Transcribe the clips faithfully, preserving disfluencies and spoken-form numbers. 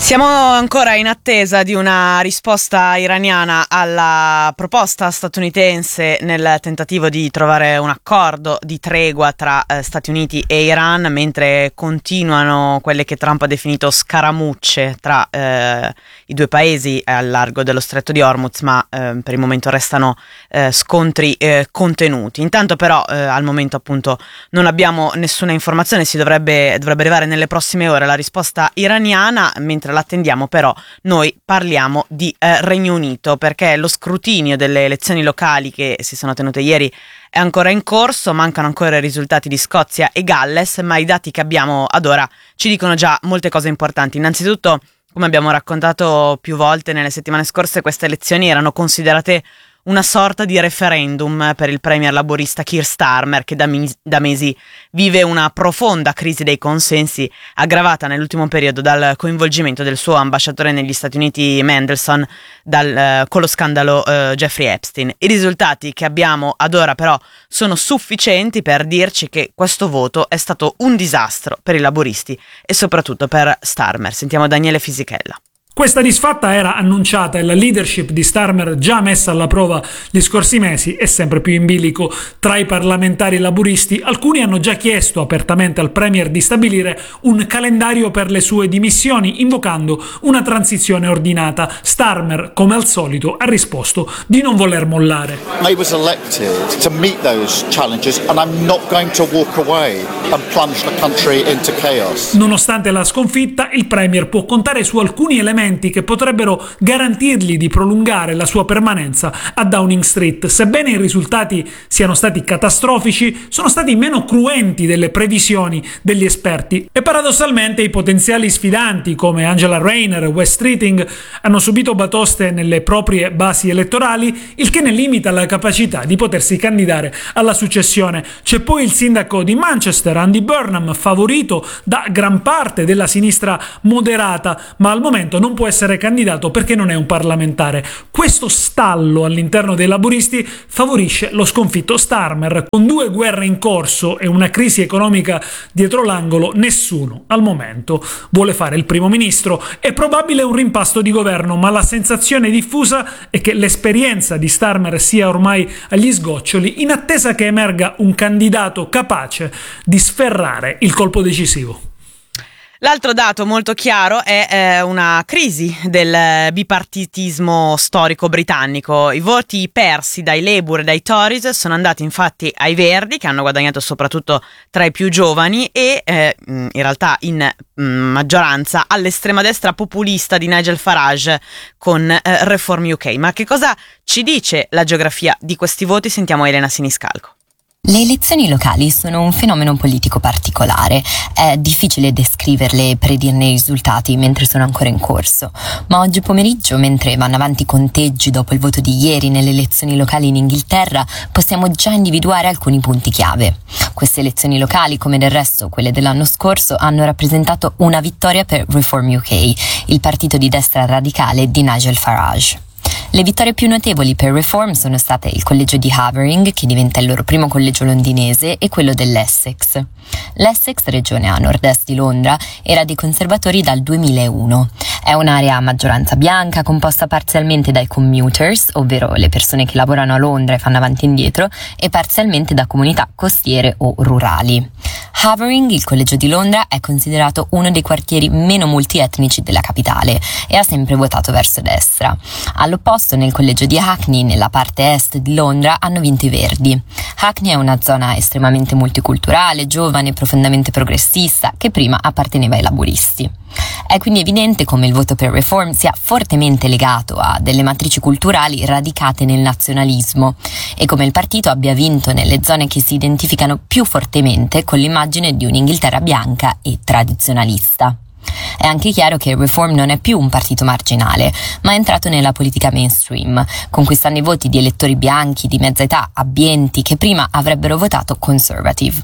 Siamo ancora in attesa di una risposta iraniana alla proposta statunitense nel tentativo di trovare un accordo di tregua tra eh, Stati Uniti e Iran, mentre continuano quelle che Trump ha definito scaramucce tra eh, i due paesi al largo dello Stretto di Hormuz, ma eh, per il momento restano eh, scontri eh, contenuti. Intanto però eh, al momento appunto non abbiamo nessuna informazione, si dovrebbe, dovrebbe arrivare nelle prossime ore la risposta iraniana, mentre l'attendiamo però noi parliamo di eh, Regno Unito, perché lo scrutinio delle elezioni locali che si sono tenute ieri è ancora in corso, mancano ancora i risultati di Scozia e Galles, ma i dati che abbiamo ad ora ci dicono già molte cose importanti. Innanzitutto, come abbiamo raccontato più volte nelle settimane scorse, queste elezioni erano considerate una sorta di referendum per il premier laburista Keir Starmer, che da, mis- da mesi vive una profonda crisi dei consensi, aggravata nell'ultimo periodo dal coinvolgimento del suo ambasciatore negli Stati Uniti Mandelson dal, eh, con lo scandalo eh, Jeffrey Epstein. I risultati che abbiamo ad ora però sono sufficienti per dirci che questo voto è stato un disastro per i laburisti e soprattutto per Starmer. Sentiamo Daniele Fisichella. Questa disfatta era annunciata e la leadership di Starmer, già messa alla prova gli scorsi mesi, è sempre più in bilico. Tra i parlamentari laburisti, alcuni hanno già chiesto apertamente al premier di stabilire un calendario per le sue dimissioni, invocando una transizione ordinata. Starmer, come al solito, ha risposto di non voler mollare. I was elected to meet those challenges and I'm not going to walk away and plunge the country into chaos. Nonostante la sconfitta, il premier può contare su alcuni elementi che potrebbero garantirgli di prolungare la sua permanenza a Downing Street. Sebbene i risultati siano stati catastrofici, sono stati meno cruenti delle previsioni degli esperti e paradossalmente i potenziali sfidanti come Angela Rayner e Wes Streeting hanno subito batoste nelle proprie basi elettorali, il che ne limita la capacità di potersi candidare alla successione. C'è poi il sindaco di Manchester, Andy Burnham, favorito da gran parte della sinistra moderata, ma al momento non può essere candidato perché non è un parlamentare. Questo stallo all'interno dei laburisti favorisce lo sconfitto Starmer. Con due guerre in corso e una crisi economica dietro l'angolo, nessuno al momento vuole fare il primo ministro. È probabile un rimpasto di governo, ma la sensazione diffusa è che l'esperienza di Starmer sia ormai agli sgoccioli, in attesa che emerga un candidato capace di sferrare il colpo decisivo. L'altro dato molto chiaro è eh, una crisi del bipartitismo storico britannico. I voti persi dai Labour e dai Tories sono andati infatti ai Verdi, che hanno guadagnato soprattutto tra i più giovani, e eh, in realtà in mh, maggioranza all'estrema destra populista di Nigel Farage con eh, Reform U K. Ma che cosa ci dice la geografia di questi voti? Sentiamo Elena Siniscalco. Le elezioni locali sono un fenomeno politico particolare, è difficile descriverle e predirne i risultati mentre sono ancora in corso, ma oggi pomeriggio, mentre vanno avanti i conteggi dopo il voto di ieri nelle elezioni locali in Inghilterra, possiamo già individuare alcuni punti chiave. Queste elezioni locali, come del resto quelle dell'anno scorso, hanno rappresentato una vittoria per Reform U K, il partito di destra radicale di Nigel Farage. Le vittorie più notevoli per Reform sono state il collegio di Havering, che diventa il loro primo collegio londinese, e quello dell'Essex. L'Essex, regione a nord-est di Londra, era dei conservatori dal duemilauno. È un'area a maggioranza bianca, composta parzialmente dai commuters, ovvero le persone che lavorano a Londra e fanno avanti e indietro, e parzialmente da comunità costiere o rurali. Havering, il collegio di Londra, è considerato uno dei quartieri meno multietnici della capitale e ha sempre votato verso destra. All'opposto, nel collegio di Hackney, nella parte est di Londra, hanno vinto i Verdi. Hackney è una zona estremamente multiculturale, giovane, profondamente progressista, che prima apparteneva ai laburisti. È quindi evidente come il voto per Reform sia fortemente legato a delle matrici culturali radicate nel nazionalismo e come il partito abbia vinto nelle zone che si identificano più fortemente con l'immagine di un'Inghilterra bianca e tradizionalista. È anche chiaro che Reform non è più un partito marginale, ma è entrato nella politica mainstream, conquistando i voti di elettori bianchi di mezza età abbienti che prima avrebbero votato Conservative.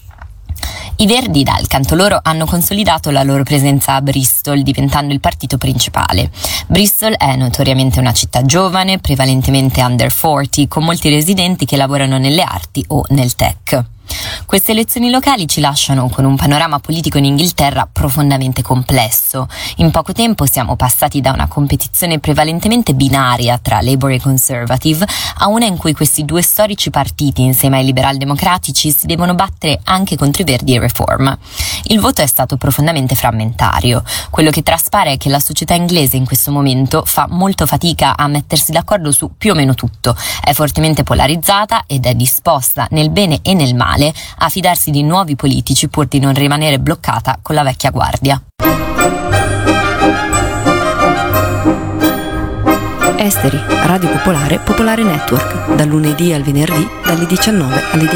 I Verdi, dal canto loro, hanno consolidato la loro presenza a Bristol, diventando il partito principale. Bristol è notoriamente una città giovane, prevalentemente under quaranta, con molti residenti che lavorano nelle arti o nel tech. Queste elezioni locali ci lasciano con un panorama politico in Inghilterra profondamente complesso. In poco tempo siamo passati da una competizione prevalentemente binaria tra Labour e Conservative a una in cui questi due storici partiti, insieme ai liberal democratici, si devono battere anche contro i Verdi e Reform. Il voto è stato profondamente frammentario. Quello che traspare è che la società inglese in questo momento fa molto fatica a mettersi d'accordo su più o meno tutto, è fortemente polarizzata ed è disposta, nel bene e nel male, a fidarsi di nuovi politici pur di non rimanere bloccata con la vecchia guardia. Esteri, Radio Popolare, Popolare Network, dal lunedì al venerdì, dalle diciannove alle diciannove.